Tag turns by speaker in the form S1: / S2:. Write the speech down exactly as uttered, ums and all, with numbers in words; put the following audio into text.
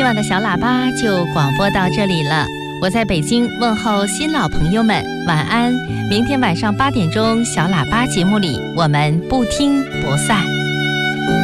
S1: 晚的小喇叭就广播到这里了。我在北京问候新老朋友们，晚安。明天晚上八点钟，小喇叭节目里，我们不听不散。